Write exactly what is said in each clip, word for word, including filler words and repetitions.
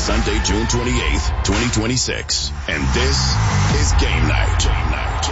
Sunday, June twenty-eighth, twenty twenty-six. And this is Game Night. Game Night.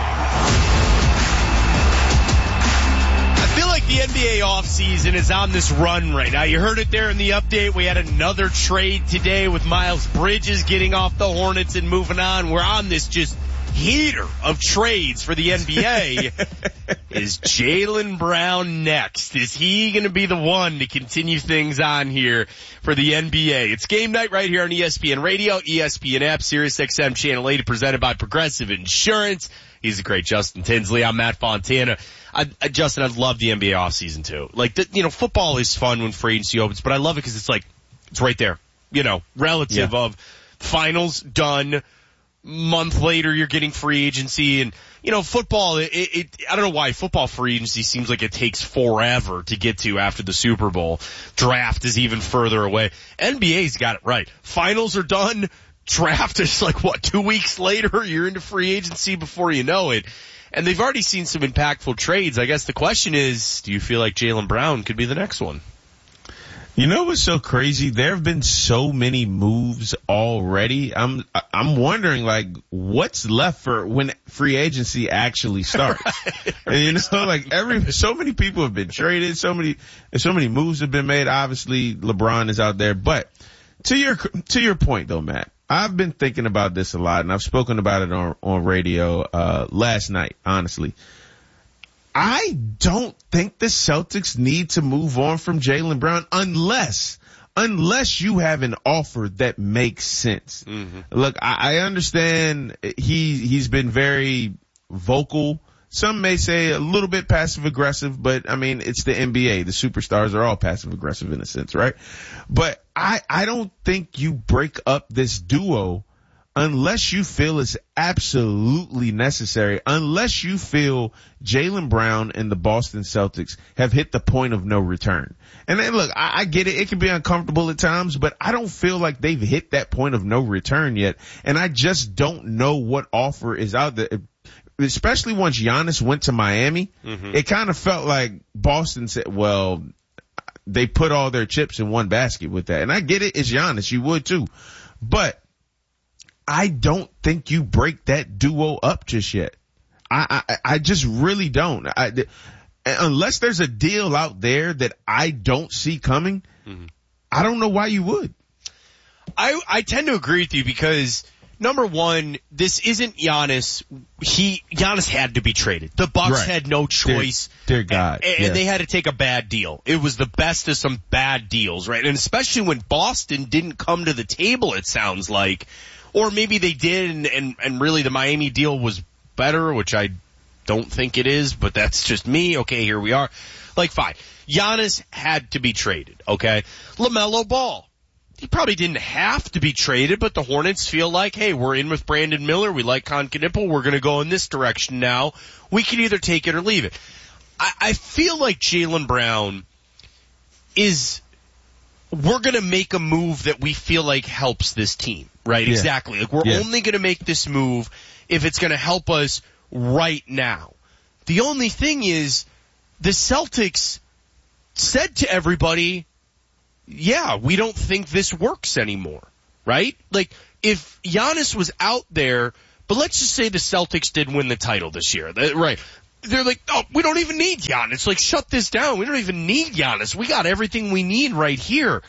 I feel like the N B A offseason is on this run right now. You heard it there in the update. We had another trade today with Miles Bridges getting off the Hornets and moving on. We're on this just heater of trades for the N B A. Is Jaylen Brown next? Is he going to be the one to continue things on here for the N B A? It's Game Night right here on E S P N Radio, E S P N app, Sirius X M Channel eighty, presented by Progressive Insurance. He's the great Justin Tinsley. I'm Matt Fontana. I, I, Justin, I love the N B A offseason too. Like, the, you know, football is fun when free agency opens, but I love it because it's like, it's right there. You know, relative yeah. of finals done. Month later, you're getting free agency, and you know, football. It, it, I don't know why football free agency seems like it takes forever to get to after the Super Bowl. Draft is even further away. N B A's got it right. Finals are done. Draft is like what, two weeks later? You're into free agency before you know it, and they've already seen some impactful trades. I guess the question is, do you feel like Jaylen Brown could be the next one? You know what's so crazy? There have been so many moves already. I'm I'm wondering, like, what's left for when free agency actually starts. Right. And you know, like every so many people have been traded, so many so many moves have been made. Obviously, LeBron is out there, but to your to your point though, Matt, I've been thinking about this a lot, and I've spoken about it on on radio uh last night. Honestly, I don't think the Celtics need to move on from Jaylen Brown unless, unless you have an offer that makes sense. Mm-hmm. Look, I, I understand he, he's been very vocal. Some may say a little bit passive aggressive, but I mean, it's the N B A. The superstars are all passive aggressive in a sense, right? But I, I don't think you break up this duo unless you feel it's absolutely necessary, unless you feel Jaylen Brown and the Boston Celtics have hit the point of no return. And then look, I, I get it. It can be uncomfortable at times, but I don't feel like they've hit that point of no return yet. And I just don't know what offer is out there. Especially once Giannis went to Miami, mm-hmm. It kind of felt like Boston said, well, they put all their chips in one basket with that. And I get it. It's Giannis. You would too. But I don't think you break that duo up just yet. I, I, I just really don't. I, unless there's a deal out there that I don't see coming, mm-hmm. I don't know why you would. I, I tend to agree with you because number one, this isn't Giannis. He, Giannis had to be traded. The Bucks right. had no choice. Dear, dear God. And, and yeah. they had to take a bad deal. It was the best of some bad deals, right? And especially when Boston didn't come to the table, it sounds like. Or maybe they did, and, and, and really the Miami deal was better, which I don't think it is, but that's just me. Okay, here we are. Like, fine. Giannis had to be traded, okay? LaMelo Ball. He probably didn't have to be traded, but the Hornets feel like, hey, we're in with Brandon Miller. We like Concanipo. We're going to go in this direction now. We can either take it or leave it. I, I feel like Jaylen Brown is... we're going to make a move that we feel like helps this team, right? Yeah. Exactly. Like, we're yeah. only going to make this move if it's going to help us right now. The only thing is, the Celtics said to everybody, yeah, we don't think this works anymore, right? Like, if Giannis was out there, but let's just say the Celtics did win the title this year, right? They're like, oh, we don't even need Giannis. Like, shut this down. We don't even need Giannis. We got everything we need right here.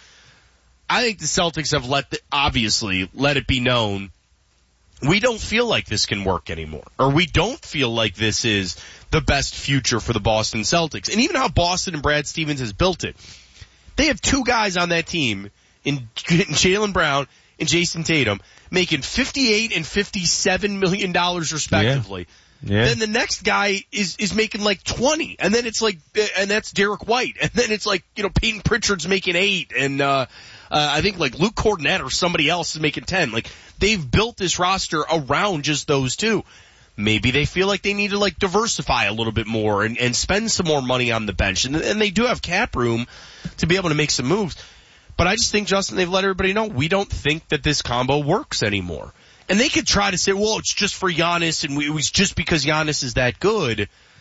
I think the Celtics have let, the, obviously, let it be known, we don't feel like this can work anymore. Or we don't feel like this is the best future for the Boston Celtics. And even how Boston and Brad Stevens has built it. They have two guys on that team, in, in Jaylen Brown and Jason Tatum, making fifty-eight and fifty-seven million dollars respectively. Yeah. Yeah. Then the next guy is, is making like twenty. And then it's like, and that's Derek White. And then it's like, you know, Peyton Pritchard's making eight. And, uh, uh, I think like Luke Cornett or somebody else is making ten. Like, they've built this roster around just those two. Maybe they feel like they need to like diversify a little bit more and, and spend some more money on the bench. And, and they do have cap room to be able to make some moves. But I just think, Justin, they've let everybody know we don't think that this combo works anymore. And they could try to say, well, it's just for Giannis and we, it was just because Giannis is that good.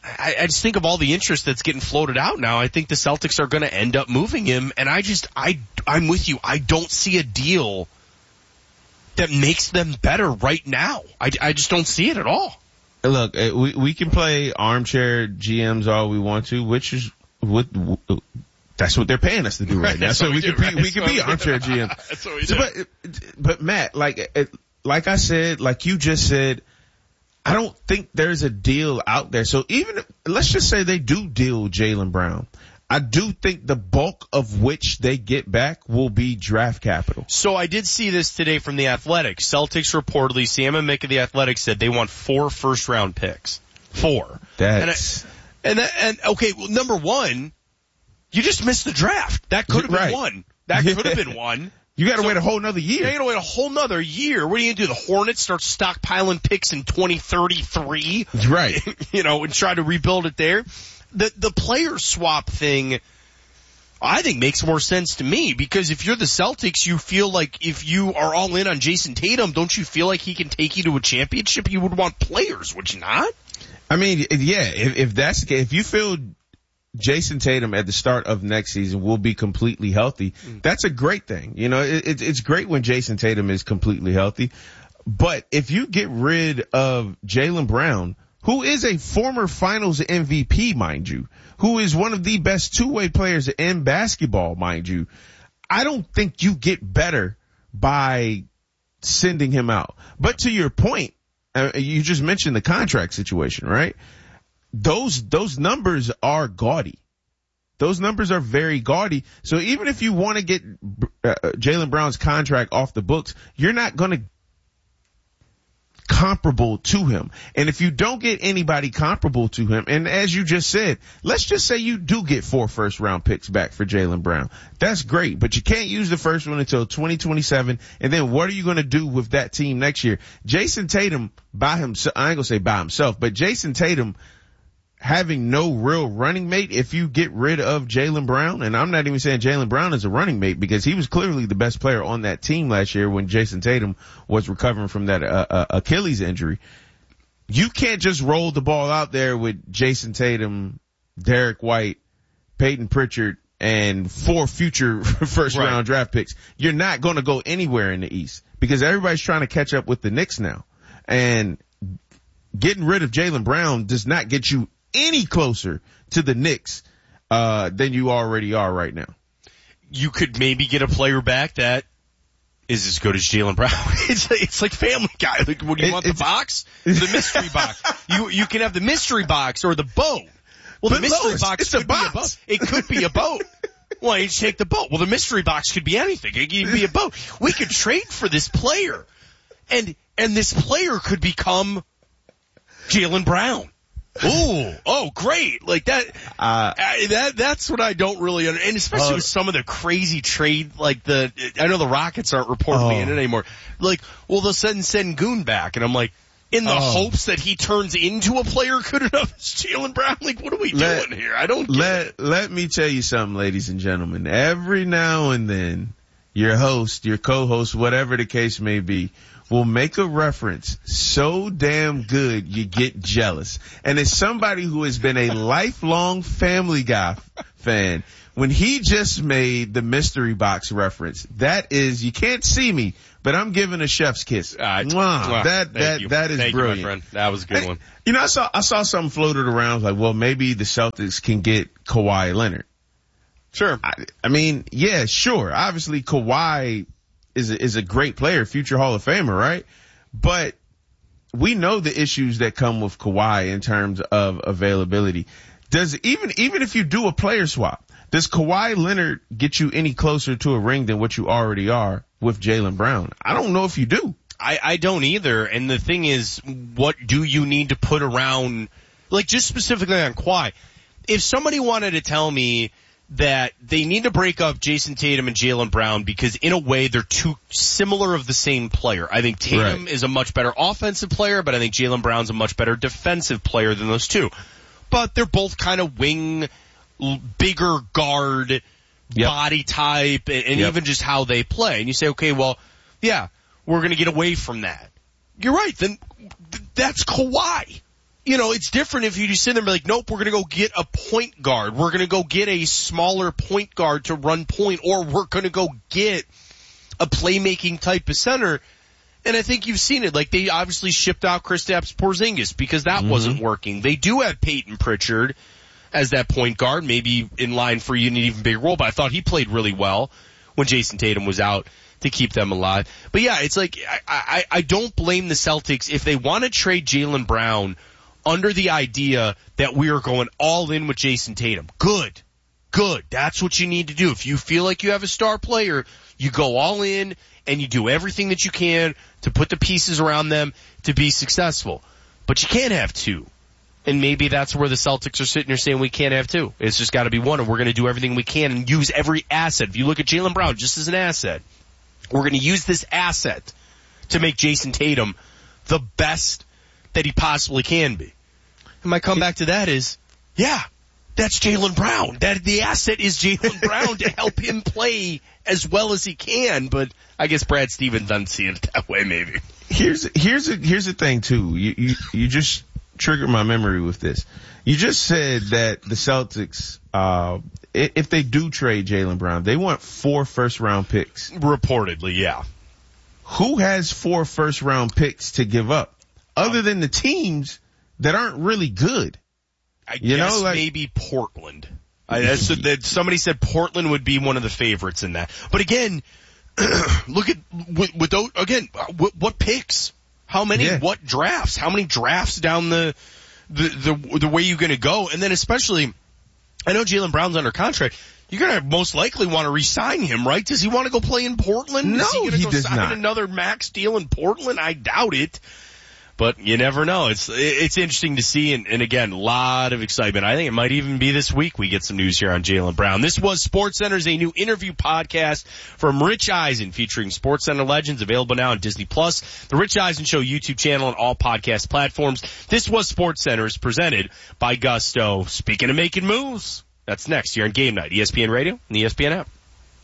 I, I just think of all the interest that's getting floated out now. I think the Celtics are going to end up moving him, and I just, I, I'm with you. I don't see a deal that makes them better right now. I, I just don't see it at all. Look, we we can play armchair G Ms all we want to, which is what that's what they're paying us to do right, right now. So we, we can do, be right? we can be armchair G Ms. That's what we so, do. But but Matt, like it, like I said, like you just said, I don't think there's a deal out there. So even if, let's just say they do deal Jaylen Brown, I do think the bulk of which they get back will be draft capital. So I did see this today from The Athletic. Celtics reportedly, Sam and Mick of The Athletic said they want four first round picks. Four. That's. And, I, and, and okay, well, number one, you just missed the draft. That could have been right. one. That could have been one. You gotta so, wait a whole nother year. You gotta wait a whole nother year. What are you gonna do? The Hornets start stockpiling picks in twenty thirty-three? Right. You know, and try to rebuild it there. The, the player swap thing, I think makes more sense to me, because if you're the Celtics, you feel like if you are all in on Jason Tatum, don't you feel like he can take you to a championship? You would want players, would you not? I mean, yeah, if, if that's the case, if you feel Jason Tatum at the start of next season will be completely healthy, that's a great thing. You know, it, it, it's great when Jason Tatum is completely healthy. But if you get rid of Jaylen Brown, who is a former finals M V P, mind you, who is one of the best two-way players in basketball, mind you, I don't think you get better by sending him out. But to your point, uh, you just mentioned the contract situation, right? Those, those numbers are gaudy. Those numbers are very gaudy. So even if you want to get uh, Jaylen Brown's contract off the books, you're not going to comparable to him. And if you don't get anybody comparable to him, and as you just said, let's just say you do get four first round picks back for Jaylen Brown. That's great, but you can't use the first one until twenty twenty-seven. And then what are you going to do with that team next year? Jason Tatum by himself, I ain't going to say by himself, but Jason Tatum having no real running mate if you get rid of Jaylen Brown, and I'm not even saying Jaylen Brown is a running mate because he was clearly the best player on that team last year when Jason Tatum was recovering from that uh, uh, Achilles injury. You can't just roll the ball out there with Jason Tatum, Derek White, Peyton Pritchard, and four future first round right. draft picks. You're not going to go anywhere in the East because everybody's trying to catch up with the Knicks now. And getting rid of Jaylen Brown does not get you any closer to the Knicks uh than you already are right now. You could maybe get a player back that is as good as Jaylen Brown. It's it's like Family Guy. Like, what do you it, want the box? The mystery box. You you can have the mystery box or the boat. Well, but the mystery Lois, box it's could a be box. a boat. It could be a boat. Well, you take the boat. Well, the mystery box could be anything. It could be a boat. We could trade for this player, and and this player could become Jaylen Brown. Ooh, oh, great. Like that, uh, I, that, that's what I don't really understand. And especially uh, with some of the crazy trade, like the, I know the Rockets aren't reportedly oh. in it anymore. Like, well, they'll send Sengun back. And I'm like, in the oh. hopes that he turns into a player good enough as Jaylen Brown? Like, what are we let, doing here? I don't get let, it. Let me tell you something, ladies and gentlemen. Every now and then, your host, your co-host, whatever the case may be, will make a reference so damn good you get jealous. And as somebody who has been a lifelong Family Guy fan, when he just made the mystery box reference, that is, you can't see me, but I'm giving a chef's kiss. Uh, Mwah. Mwah. That, that, you. that is Thank brilliant. You, my friend. That was a good and, one. You know, I saw, I saw something floated around like, well, maybe the Celtics can get Kawhi Leonard. Sure. I, I mean, yeah, sure. Obviously, Kawhi is a, is a great player, future Hall of Famer, right? But we know the issues that come with Kawhi in terms of availability. Does even, even if you do a player swap, does Kawhi Leonard get you any closer to a ring than what you already are with Jaylen Brown? I don't know if you do. I, I don't either. And the thing is, what do you need to put around, like just specifically on Kawhi? If somebody wanted to tell me that they need to break up Jason Tatum and Jaylen Brown because in a way they're too similar of the same player. I think Tatum right. is a much better offensive player, but I think Jaylen Brown's a much better defensive player than those two. But they're both kind of wing, bigger guard, yep. body type, and, and yep. even just how they play. And you say, okay, well, yeah, we're going to get away from that. You're right. Then th- that's Kawhi. you know, it's different if you just sit there and be like, nope, we're going to go get a point guard. We're going to go get a smaller point guard to run point, or we're going to go get a playmaking type of center. And I think you've seen it. Like, they obviously shipped out Kristaps Porzingis because that mm-hmm. wasn't working. They do have Peyton Pritchard as that point guard, maybe in line for an even bigger role, but I thought he played really well when Jason Tatum was out to keep them alive. But yeah, it's like, I, I, I don't blame the Celtics if they want to trade Jaylen Brown under the idea that we are going all in with Jason Tatum. Good. Good. That's what you need to do. If you feel like you have a star player, you go all in and you do everything that you can to put the pieces around them to be successful. But you can't have two. And maybe that's where the Celtics are sitting here saying we can't have two. It's just got to be one, and we're going to do everything we can and use every asset. If you look at Jaylen Brown just as an asset, we're going to use this asset to make Jason Tatum the best that he possibly can be. And my comeback to that is, yeah, that's Jaylen Brown. That the asset is Jaylen Brown to help him play as well as he can. But I guess Brad Stevens doesn't see it that way. Maybe here's here's a, here's the thing too. You you you just triggered my memory with this. You just said that the Celtics, uh, if they do trade Jaylen Brown, they want four first round picks. Reportedly, yeah. Who has four first round picks to give up other um, than the teams that aren't really good? I you guess know, like, maybe Portland. I, that's, that somebody said Portland would be one of the favorites in that. But again, look at with, with those, again, what, what picks? How many? Yeah. What drafts? How many drafts down the the the, the way you're going to go? And then especially, I know Jaylen Brown's under contract. You're going to most likely want to re-sign him, right? Does he want to go play in Portland? No, Is he, gonna he go does sign not. Another max deal in Portland? I doubt it. But you never know. It's it's interesting to see, and, and again, a lot of excitement. I think it might even be this week we get some news here on Jaylen Brown. This was SportsCenter's a new interview podcast from Rich Eisen featuring SportsCenter legends, available now on Disney Plus, the Rich Eisen Show YouTube channel, and all podcast platforms. This was SportsCenter, presented by Gusto. Speaking of making moves, that's next here on Game Night, E S P N Radio and the E S P N app.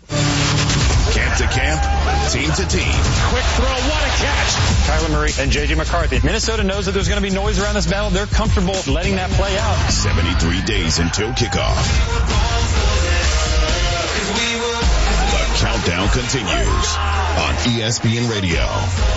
Camp to camp, team to team. Quick throw, what a catch. Kyler Murray and J J McCarthy. Minnesota knows that there's going to be noise around this battle. They're comfortable letting that play out. seventy-three days until kickoff. The countdown continues on E S P N Radio.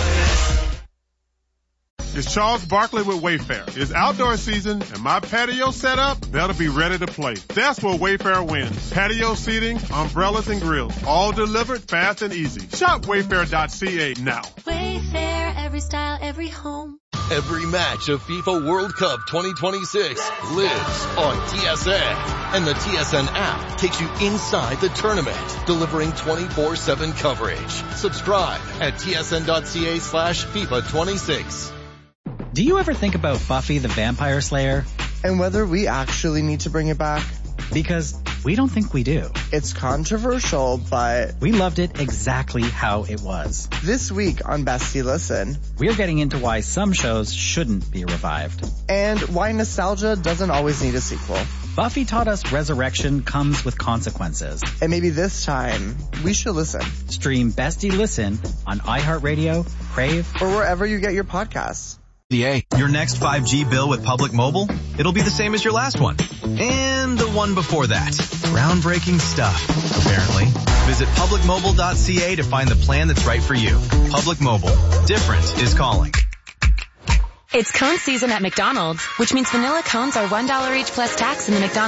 It's Charles Barkley with Wayfair. It's outdoor season, and my patio setup better be ready to play. That's where Wayfair wins. Patio seating, umbrellas, and grills, all delivered fast and easy. Shop wayfair dot c a now. Wayfair, every style, every home. Every match of FIFA World Cup twenty twenty-six lives on T S N. And the T S N app takes you inside the tournament, delivering twenty-four seven coverage. Subscribe at T S N dot c a slash FIFA twenty-six. Do you ever think about Buffy the Vampire Slayer? And whether we actually need to bring it back? Because we don't think we do. It's controversial, but we loved it exactly how it was. This week on Bestie Listen, we're getting into why some shows shouldn't be revived. And why nostalgia doesn't always need a sequel. Buffy taught us resurrection comes with consequences. And maybe this time, we should listen. Stream Bestie Listen on iHeartRadio, Crave, or wherever you get your podcasts. Your next five G bill with Public Mobile, it'll be the same as your last one. And the one before that. Groundbreaking stuff, apparently. Visit public mobile dot c a to find the plan that's right for you. Public Mobile. Different is calling. It's cone season at McDonald's, which means vanilla cones are one dollar each plus tax in the McDonald's